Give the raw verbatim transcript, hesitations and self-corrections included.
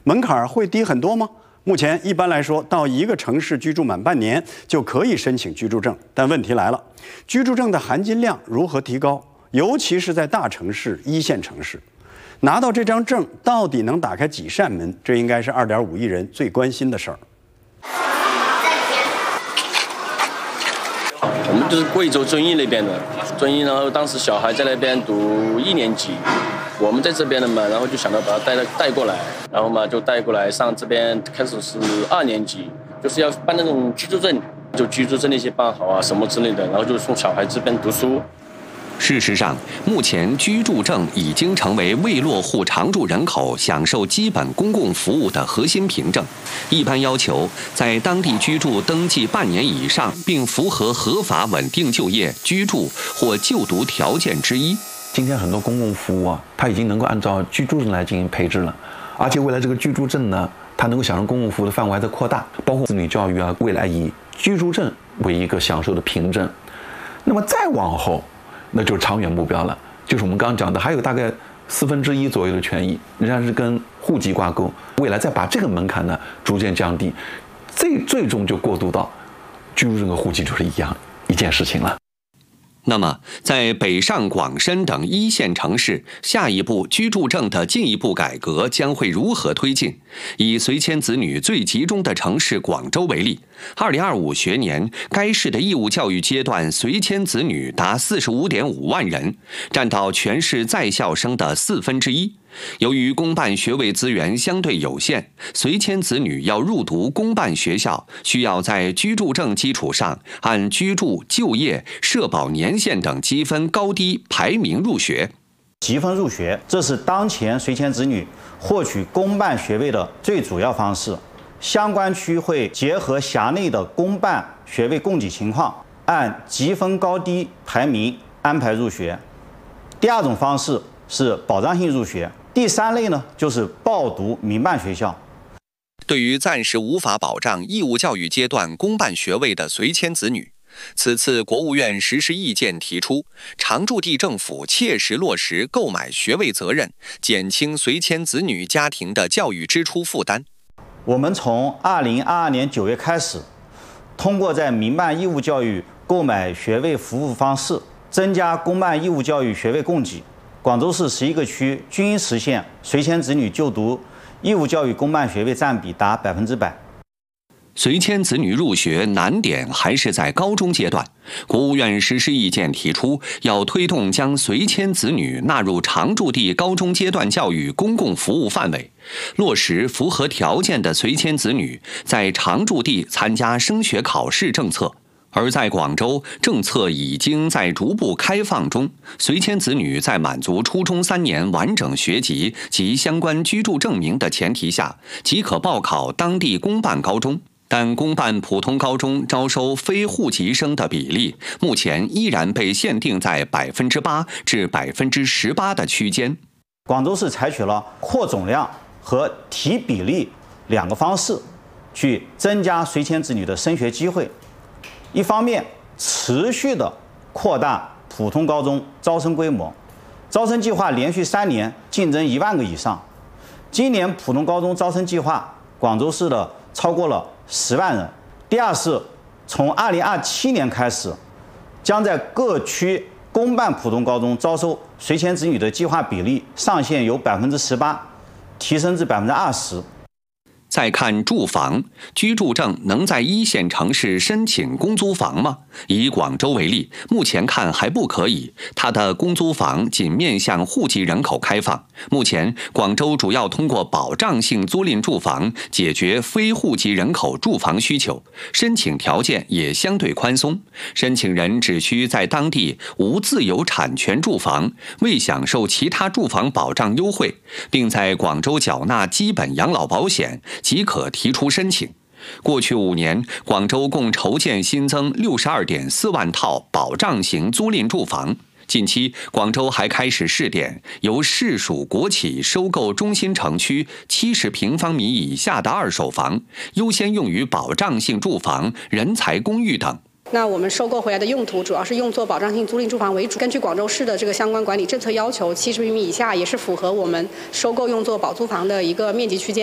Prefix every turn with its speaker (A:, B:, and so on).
A: 门槛会低很多吗？目前一般来说，到一个城市居住满半年就可以申请居住证。但问题来了，居住证的含金量如何提高？尤其是在大城市、一线城市，拿到这张证到底能打开几扇门？这应该是二点五亿人最关心的事儿。
B: 我们就是贵州遵义那边的，遵义，然后当时小孩在那边读一年级，我们在这边的嘛，然后就想到把他带带过来，然后嘛就带过来上这边，开始是二年级，就是要办那种居住证，就居住证那些办好啊什么之类的，然后就送小孩这边读书。
C: 事实上，目前居住证已经成为未落户常住人口享受基本公共服务的核心凭证。一般要求在当地居住登记半年以上，并符合合法稳定就业、居住或就读条件之一。
D: 今天很多公共服务啊，它已经能够按照居住证来进行配置了，而且未来这个居住证呢，它能够享受公共服务的范围还在扩大，包括子女教育啊，未来以居住证为一个享受的凭证。那么再往后。 那就是长远目标了，就是我们刚刚讲的，还有大概四分之一左右的权益仍然是跟户籍挂钩。未来再把这个门槛呢逐渐降低，最最终就过渡到居住证和户籍就是一样一件事情了。
C: 那么，在北上广深等一线城市，下一步居住证的进一步改革将会如何推进？以随迁子女最集中的城市广州为例， 二零二五学年该市的义务教育阶段随迁子女达 四十五点五万人，占到全市在校生的四分之一。 由于公办学位资源相对有限，随迁子女要入读公办学校，需要在居住证基础上按居住、就业、社保年限等积分高低排名入学。
E: 积分入学，这是当前随迁子女获取公办学位的最主要方式。相关区会结合辖内的公办学位供给情况，按积分高低排名安排入学。第二种方式是保障性入学。 第三类呢，就是报读民办学校。
C: 对于暂时无法保障义务教育阶段公办学位的随迁子女，此次国务院实施意见提出，常住地政府切实落实购买学位责任，减轻随迁子女家庭的教育支出负担。
E: 我们从二零二二年九月开始，通过在民办义务教育购买学位服务方式，增加公办义务教育学位供给。 广州市十一个区均实现随迁子女就读义务教育公办学位占比达百分之百。
C: 随迁子女入学难点还是在高中阶段。国务院实施意见提出，要推动将随迁子女纳入常住地高中阶段教育公共服务范围，落实符合条件的随迁子女在常住地参加升学考试政策。 而在广州，政策已经在逐步开放中。随迁子女在满足初中三年完整学籍及相关居住证明的前提下，即可报考当地公办高中。但公办普通高中招收非户籍生的比例，目前依然被限定在百分之八至百分之十八的区间。
E: 广州市采取了扩总量和提比例两个方式，去增加随迁子女的升学机会。 一方面，持续的扩大普通高中招生规模，招生计划连续三年竞争一万个以上。今年普通高中招生计划，广州市的超过了十万人。第二是，从二零二七年开始，将在各区公办普通高中招收随迁子女的计划比例上限由百分之十八提升至百分之二十。
C: 再看住房，居住证能在一线城市申请公租房吗？以广州为例，目前看还不可以。它的公租房仅面向户籍人口开放。目前，广州主要通过保障性租赁住房解决非户籍人口住房需求，申请条件也相对宽松。申请人只需在当地无自有产权住房，未享受其他住房保障优惠，并在广州缴纳基本养老保险。 即可提出申请。过去五年，广州共筹建新增六十二点四万套保障型租赁住房。近期，广州还开始试点由市属国企收购中心城区七十平方米以下的二手房，优先用于保障性住房、人才公寓等。
F: 那我们收购回来的用途主要是用作保障性租赁住房为主。根据广州市的这个相关管理政策要求，七十平米以下也是符合我们收购用作保租房的一个面积区间。